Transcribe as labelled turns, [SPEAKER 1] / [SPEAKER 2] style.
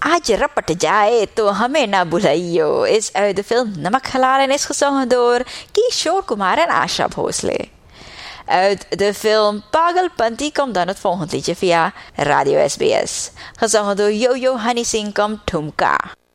[SPEAKER 1] आज रपट जाए तो हमें ना भुलाइयो is uit de film Namakhalal en is gezongen door Kishore Kumar en Asha Bhosle. Uit de film Pagalpanti komt dan het volgende liedje via Radio SBS. Gezongen door Yo-Yo Honey Singh komt Thumka.